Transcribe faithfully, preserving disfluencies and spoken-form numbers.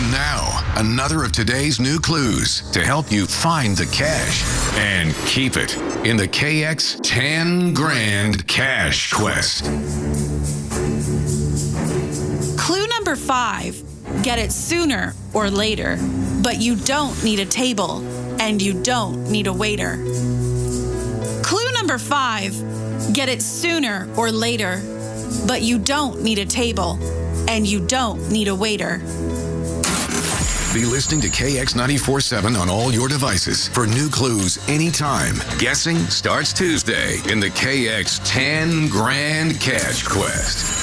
And now, another of today's new clues to help you find the cash and keep it in the K X ten grand Cash Quest. Clue number five. Get it sooner or later, but you don't need a table and you don't need a waiter. Clue number five. Get it sooner or later, but you don't need a table and you don't need a waiter. Be listening to K X ninety-four point seven on all your devices for new clues anytime. Guessing starts Tuesday in the K X ten grand Cash Quest.